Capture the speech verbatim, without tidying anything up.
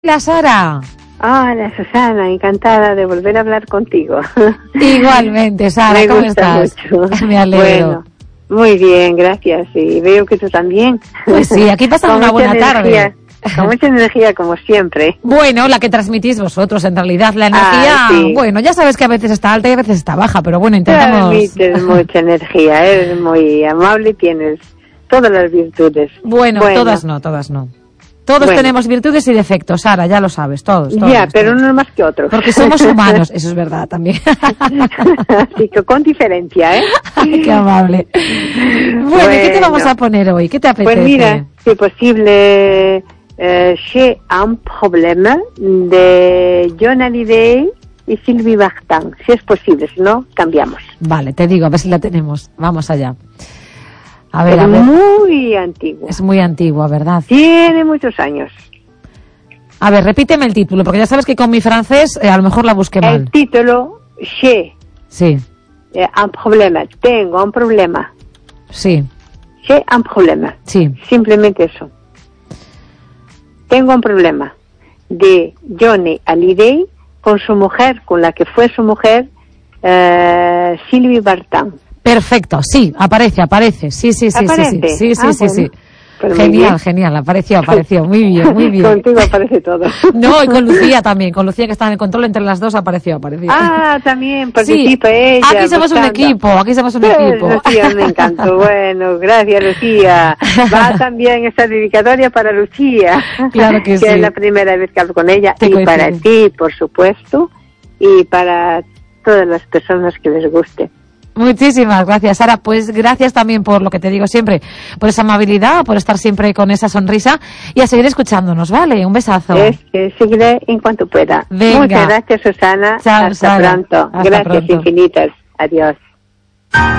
Hola, Sara. Hola, Susana, encantada de volver a hablar contigo. Igualmente, Sara, Me ¿cómo gusta estás? mucho. Me alegro. Bueno, muy bien, gracias. Y veo que tú también. Pues sí, aquí pasamos una buena energía, tarde. Con mucha energía, como siempre. Bueno, la que transmitís vosotros, en realidad. La energía, Ah, sí. bueno, ya sabes que a veces está alta y a veces está baja, pero bueno, intentamos... Transmites mucha energía, eres muy amable y tienes todas las virtudes. Bueno, Bueno. todas no, todas no. Todos Bueno. tenemos virtudes y defectos, Sara, ya lo sabes, todos. todos Ya, pero todos. unos más que otros. Porque somos humanos, eso es verdad también. Así que con diferencia, ¿eh? Ay, qué amable. Bueno, Bueno. ¿y qué te vamos a poner hoy? ¿Qué te apetece? Pues mira, si posible, eh, j'ai un problème de John Hallyday y Sylvie Vartan, si es posible, si no, cambiamos. Vale, te digo, a ver si la tenemos. Vamos allá. A ver, Es a ver. muy antiguo. Es muy antigua, ¿verdad? Tiene muchos años. A ver, repíteme el título, porque ya sabes que con mi francés eh, a lo mejor la busqué mal. El título, j'ai Sí, eh, un problème, tengo un problema. sí, J'ai un problème. sí. Simplemente eso. Tengo un problema de Johnny Hallyday con su mujer, con la que fue su mujer, eh, Sylvie Vartan. Perfecto, sí, aparece, aparece. Sí, sí, sí, sí, ¿Aparece? sí, sí, sí, Ah, sí, sí. bueno. Pues muy Genial, bien. genial, apareció, apareció. Muy bien, muy bien. Contigo aparece todo. No, y con Lucía también, con Lucía que está en el control entre las dos apareció, apareció. Ah, también sí, participa ella. aquí somos un buscando. equipo, aquí somos un Pues, equipo. Lucía, me encantó. Bueno, gracias, Lucía. Va también esta dedicatoria para Lucía. Claro que sí. es la primera vez que hablo con ella. Te y coincide. para ti, por supuesto. Y para todas las personas que les guste. Muchísimas gracias, Sara. Pues gracias también por lo que te digo siempre, por esa amabilidad, por estar siempre con esa sonrisa y a seguir escuchándonos, ¿vale? Un besazo. Es que seguiré en cuanto pueda. Venga. Muchas gracias, Susana. Chao, Hasta Sara. pronto. Hasta Gracias pronto. infinitas. Adiós.